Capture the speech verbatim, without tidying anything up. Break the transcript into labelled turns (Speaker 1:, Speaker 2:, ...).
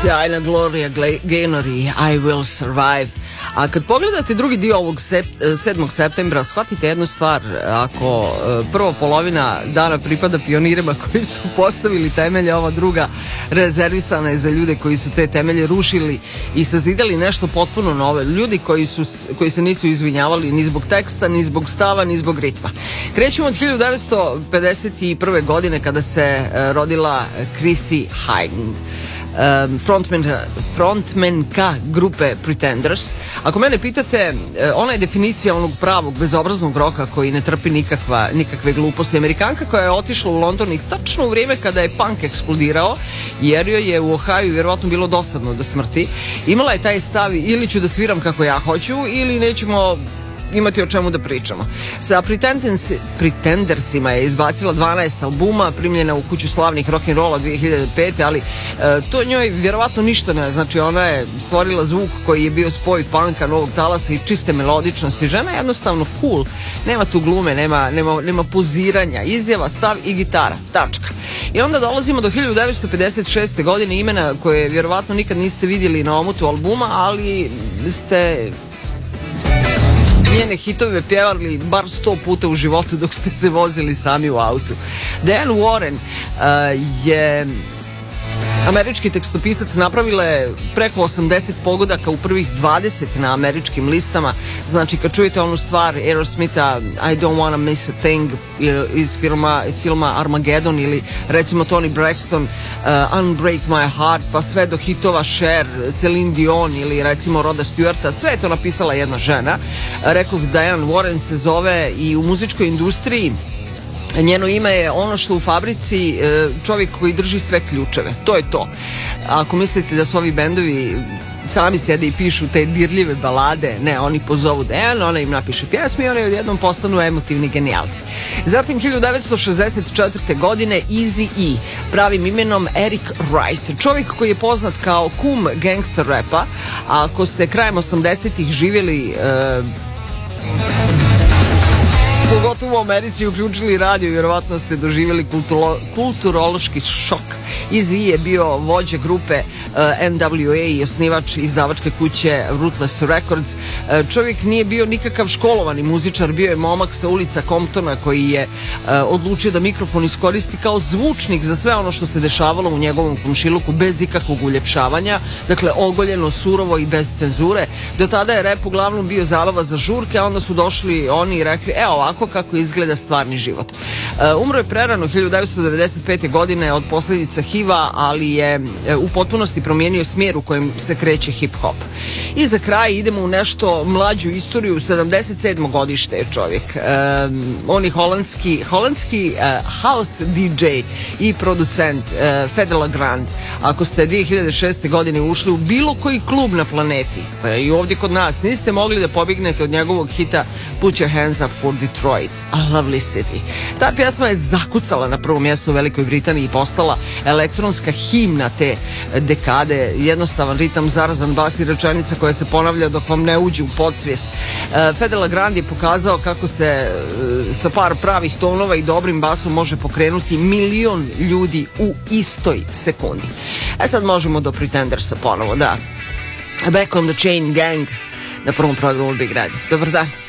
Speaker 1: Sjajna Gloria Gaynor i I Will Survive. A kad pogledate drugi dio ovog sedmog septembra, shvatite jednu stvar. Ako prva polovina dana pripada pionirima koji su postavili temelje, ova druga rezervisana je za ljude koji su te temelje rušili i sazidali nešto potpuno novo. Ljudi koji, su, koji se nisu izvinjavali ni zbog teksta, ni zbog stava, ni zbog ritma. Krećemo od hiljadu devetsto pedeset prve. godine kada se rodila Chrissie Hynde. Frontman, frontmanka grupe Pretenders. Ako mene pitate, ona je definicija onog pravog bezobraznog roka koji ne trpi nikakva, nikakve gluposti. Amerikanka koja je otišla u London i tačno u vrijeme kada je punk eksplodirao, jer joj je u Ohaju vjerovatno bilo dosadno do smrti, imala je taj stav: ili ću da sviram kako ja hoću, ili nećemo imati o čemu da pričamo. Sa Pretenders, Pretendersima je izbacila dvanaest albuma, primljena u kuću slavnih rock'n'rolla dvije hiljade pete. ali e, to njoj vjerovatno ništa ne znači. Ona je stvorila zvuk koji je bio spoj punka, novog talasa i čiste melodičnosti. Žena je jednostavno cool, nema tu glume, nema, nema, nema poziranja, izjava, stav i gitara, tačka. I onda dolazimo do hiljadu devetsto pedeset šeste. godine, imena koje vjerovatno nikad niste vidjeli na omotu albuma, ali ste njene hitove pjevali bar sto puta u životu dok ste se vozili sami u autu. Diane Warren uh, je američki tekstopisac, napravila je preko osamdeset pogodaka u prvih dvadeset na američkim listama. Znači, kad čujete onu stvar Aerosmitha I Don't Wanna Miss a Thing iz filma, filma Armageddon, ili recimo Toni Braxton uh, Unbreak My Heart, pa sve do hitova Cher, Celine Dion ili recimo Roda Stewarta, sve je to napisala jedna žena. Rekoh, Diane Warren se zove i u muzičkoj industriji njeno ime je ono što u fabrici čovjek koji drži sve ključeve. To je to. Ako mislite da su ovi bendovi sami sjede i pišu te dirljive balade, ne, oni pozovu Dejan, ona im napiše pjesme i oni odjednom postanu emotivni genijalci. Zatim hiljadu devetsto šezdeset četvrte. godine Eazy-E, pravim imenom Eric Wright, čovjek koji je poznat kao kum gangster rapa. A ako ste krajem osamdesetih živjeli e, pogotovo u Americi, uključili radio, vjerovatno ste doživjeli kulturo, kulturološki šok. Eazy je bio vođa grupe uh, N W A i osnivač izdavačke kuće Ruthless Records. Uh, čovjek nije bio nikakav školovani muzičar, bio je momak sa ulica Comptona koji je uh, odlučio da mikrofon iskoristi kao zvučnik za sve ono što se dešavalo u njegovom komšiluku bez ikakvog uljepšavanja, dakle ogoljeno, surovo i bez cenzure. Do tada je rap uglavnom bio zabava za žurke, a onda su došli oni i rekli: evo ovako kako izgleda stvarni život. Uh, umro je prerano hiljadu devetsto devedeset pete. godine od posljedica H I V-a, ali je u potpunosti promijenio smjer u kojem se kreće hip-hop. I za kraj idemo u nešto mlađu istoriju. sedamdeset sedmo. godište je čovjek. Um, on je holandski, holandski uh, house D J i producent uh, Fedela Grand. Ako ste dvije hiljade šeste. godine ušli u bilo koji klub na planeti, pa i ovdje kod nas, niste mogli da pobignete od njegovog hita Put Your Hands Up for Detroit, A Lovely City. Ta pjesma je zakucala na prvom mjestu u Velikoj Britaniji i postala elektronska himna te dekade. Jednostavan ritam, zarazan bas i rečenica koja se ponavlja dok vam ne uđe u podsvijest. Fedela Grand je pokazao kako se sa par pravih tonova i dobrim basom može pokrenuti milion ljudi u istoj sekundi. E sad možemo do Pretendersa ponovo, da. Back on the Chain Gang na prvom programu Big Radio. Dobar dan.